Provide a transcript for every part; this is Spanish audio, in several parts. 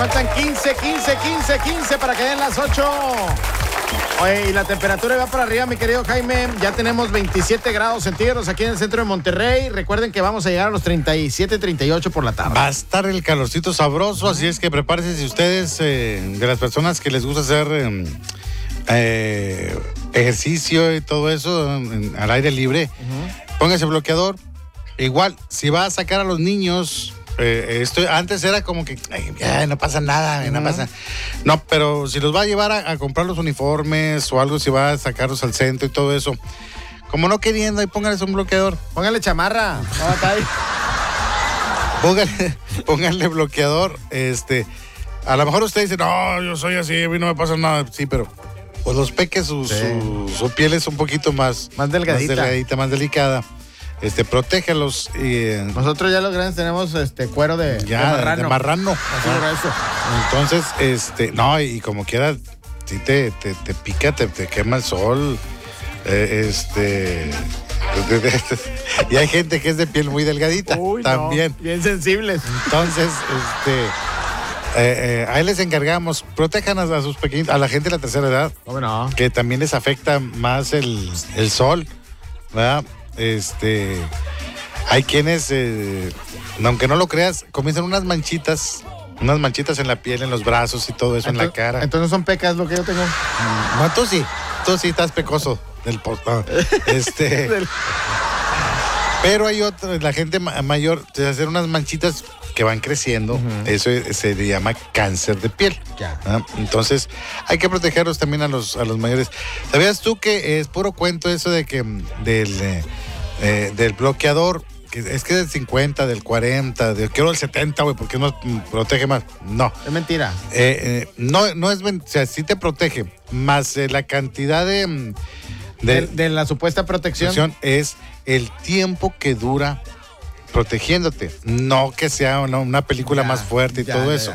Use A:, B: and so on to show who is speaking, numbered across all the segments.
A: Faltan 15 para que den las 8. Oye, y la temperatura va para arriba, mi querido Jaime. Ya tenemos 27 grados centígrados aquí en el centro de Monterrey. Recuerden que vamos a llegar a los 37, 38 por la tarde.
B: Va a estar el calorcito sabroso, así es que prepárense si ustedes, de las personas que les gusta hacer ejercicio y todo eso al aire libre, póngase bloqueador. Igual, si va a sacar a los niños... antes era como que no pasa nada, no pasa. No, pero si los va a llevar a comprar los uniformes o algo, si va a sacarlos al centro y todo eso, como no queriendo, ahí póngales un bloqueador.
A: Póngale chamarra.
B: Póngale bloqueador. A lo mejor usted dice, no, yo soy así, a mí no me pasa nada. Sí, pero pues los peques, su piel es un poquito más delgadita, más delicada. Protégelos.
A: Nosotros ya los grandes tenemos cuero de
B: marrano.
A: Así grueso.
B: Entonces, no, y como quiera, si te pica, te quema el sol. Y hay gente que es de piel muy delgadita.
A: Uy,
B: también.
A: No, bien sensibles.
B: Entonces, ahí les encargamos, protejan a sus pequeñitos, a la gente de la tercera edad.
A: ¿Cómo no?
B: Que también les afecta más el sol, ¿verdad? Hay quienes, aunque no lo creas, comienzan unas manchitas en la piel, en los brazos y todo eso, en la cara.
A: Entonces son pecas lo que yo tengo.
B: No, tú sí estás pecoso del Pero hay otro, la gente mayor, se hacen unas manchitas que van creciendo, eso se le llama cáncer de piel.
A: Ya.
B: Entonces, hay que protegerlos también a los mayores. ¿Sabías tú que es puro cuento eso de que del bloqueador, que es del 50, del 40, quiero el 70, güey, porque no protege más? No.
A: Es mentira.
B: No es mentira, o sea, sí te protege, más la cantidad de
A: la supuesta protección
B: es el tiempo que dura protegiéndote, no que sea una película más fuerte y todo eso.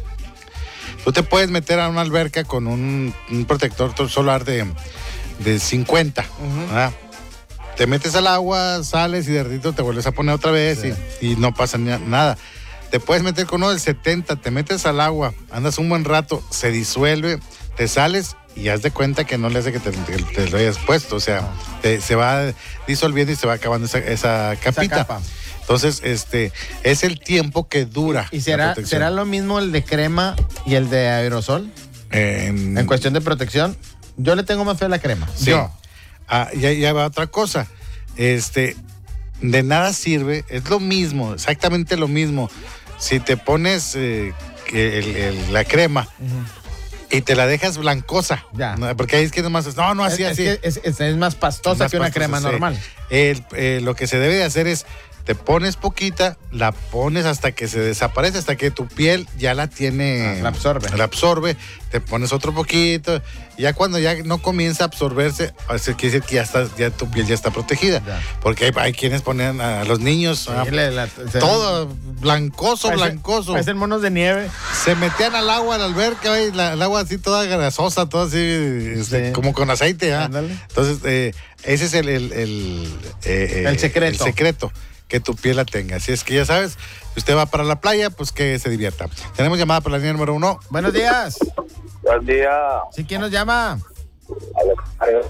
B: Tú te puedes meter a una alberca con un protector solar de 50, ¿verdad? Te metes al agua, sales y de ratito te vuelves a poner otra vez y no pasa nada. Te puedes meter con uno del 70, te metes al agua, andas un buen rato, se disuelve, te sales y haz de cuenta que no le hace que te lo hayas puesto. O sea, se va disolviendo y se va acabando esa capita.
A: Esa capa.
B: Entonces, es el tiempo que dura.
A: ¿Y será lo mismo el de crema y el de aerosol? En cuestión de protección, yo le tengo más fe a la crema.
B: Sí. Ya va otra cosa. De nada sirve, es lo mismo, exactamente lo mismo. Si te pones la crema y te la dejas blancosa, ¿no? Porque ahí es que nomás así.
A: Es más pastosa que una crema normal.
B: Lo que se debe de hacer es, te pones poquita, la pones hasta que se desaparece, hasta que tu piel ya la tiene.
A: La absorbe.
B: Te pones otro poquito. Ya cuando ya no comienza a absorberse, quiere decir que ya tu piel ya está protegida. Ya. Porque hay quienes ponen a los niños todo blancoso.
A: Parecen monos de nieve.
B: Se metían al agua, a la alberca, el agua así toda grasosa, toda así, como con aceite. Entonces, ese es el secreto. Que tu piel la tenga. Así es que ya sabes, si usted va para la playa, pues que se divierta. Tenemos llamada para la línea número 1.
A: Buenos días.
C: Buen día.
A: ¿Sí? ¿Quién nos llama?
C: Mario.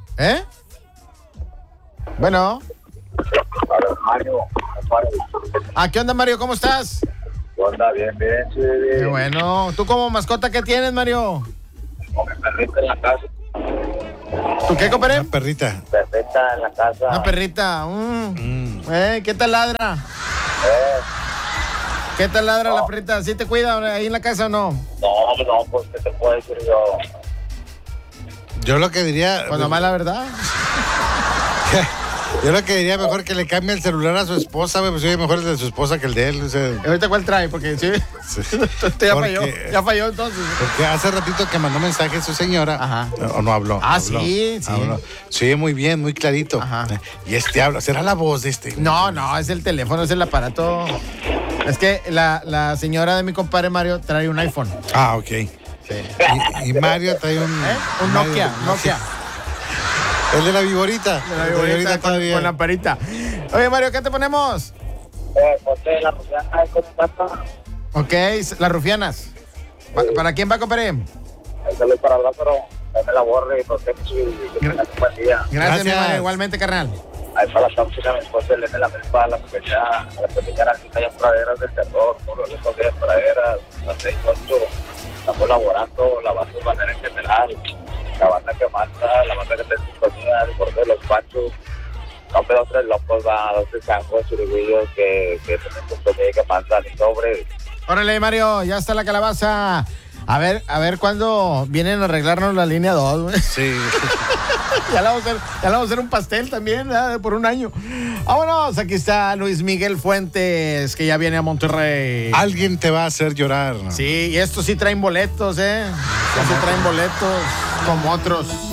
A: Bueno.
C: Mario.
A: ¿Qué onda, Mario? ¿Cómo estás?
C: ¿Qué onda? Bien. Sí, bien.
A: Qué bueno. ¿Tú como mascota qué tienes, Mario?
C: Con mi perrita en la casa.
A: ¿Tú qué, compadre?
B: Una perrita.
C: Perrita en la casa.
A: Una perrita. ¿Qué tal ladra? ¿Qué tal ladra la perrita? ¿Sí te cuida ahí en la casa o no?
C: No, pues ¿qué te puedo decir yo?
B: Yo lo que diría...
A: Cuando más la verdad.
B: Yo lo que diría mejor que le cambie el celular a su esposa, pues oye, mejor el de su esposa que el de él. O sea.
A: ¿Ahorita cuál trae? Porque sí. Ya falló entonces.
B: Porque hace ratito que mandó mensaje su señora. ¿O no habló?
A: Sí.
B: Habló. Sí, muy bien, muy clarito. Y habla, ¿será la voz de este?
A: No, es el teléfono, es el aparato. Es que la señora de mi compadre Mario trae un iPhone.
B: Ok. Sí. Y Mario trae un
A: Nokia.
B: El de la viborita.
A: Con la parita. Oye, Mario, ¿qué te ponemos?
C: Ponte la rufiana con pata.
A: Ok, las rufianas. ¿Para quién va, compadre?
C: Saludos para Lázaro, dame la borre y protección y que tengan un buen día.
A: Gracias, mi hermano, igualmente, carnal.
C: Ahí para la tóxica, mi esposa le da la misma a la pequeña artista en praderas del terror, por los días praderas, las 6, 8, estamos colaborando, la banda urbana en general, la banda que manda, la banda que te sintonía, el borde de los pachos, no, pero 3 locos, va, 2 changos, chiriguillos que tienen sintonía y que mandan y sobre.
A: Órale, Mario, ya está la calabaza. A ver cuándo vienen a arreglarnos la línea 2, güey.
B: Sí.
A: Ya le vamos a hacer un pastel también, ¿verdad? Por un año. Vámonos, aquí está Luis Miguel Fuentes, que ya viene a Monterrey.
B: Alguien te va a hacer llorar.
A: Sí, y estos sí traen boletos, ¿eh? Ya se traen boletos como otros.